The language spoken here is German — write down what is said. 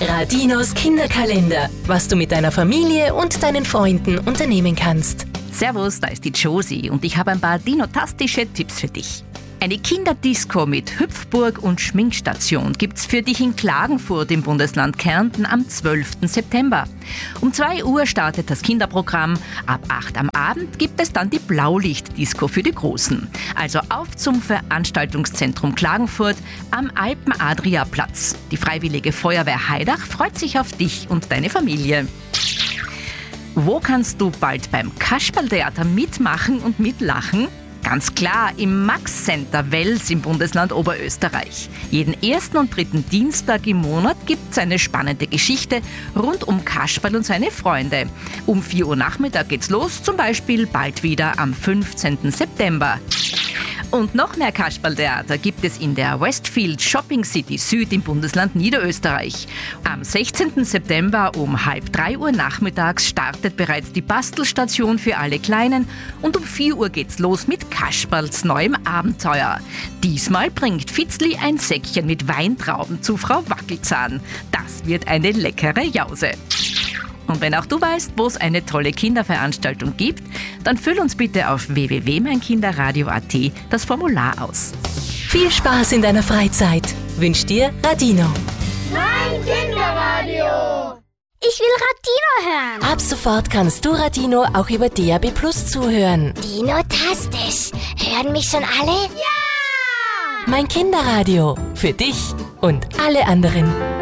Radinos Kinderkalender, was du mit deiner Familie und deinen Freunden unternehmen kannst. Servus, da ist die Josie und ich habe ein paar dinotastische Tipps für dich. Eine Kinderdisco mit Hüpfburg und Schminkstation gibt's für dich in Klagenfurt im Bundesland Kärnten am 12. September. Um 2 Uhr startet das Kinderprogramm. Ab 8 am Abend gibt es dann die Blaulichtdisco für die Großen. Also auf zum Veranstaltungszentrum Klagenfurt am Alpen-Adria-Platz. Die Freiwillige Feuerwehr Haidach freut sich auf dich und deine Familie. Wo kannst du bald beim Kasperltheater mitmachen und mitlachen? Ganz klar, im Max Center Wels im Bundesland Oberösterreich. Jeden 1. und 3. Dienstag im Monat gibt es eine spannende Geschichte rund um Kasperl und seine Freunde. Um 4 Uhr Nachmittag geht's los, zum Beispiel bald wieder am 15. September. Und noch mehr Kasperltheater gibt es in der Westfield Shopping City Süd im Bundesland Niederösterreich. Am 16. September um 2:30 Uhr nachmittags startet bereits die Bastelstation für alle Kleinen und um 4 Uhr geht's los mit Kasperls neuem Abenteuer. Diesmal bringt Fitzli ein Säckchen mit Weintrauben zu Frau Wackelzahn. Das wird eine leckere Jause. Und wenn auch du weißt, wo es eine tolle Kinderveranstaltung gibt, dann füll uns bitte auf www.meinkinderradio.at das Formular aus. Viel Spaß in deiner Freizeit wünscht dir Radino. Mein Kinderradio. Ich will Radino hören. Ab sofort kannst du Radino auch über DAB+ zuhören. Dinotastisch. Hören mich schon alle? Ja! Mein Kinderradio. Für dich und alle anderen.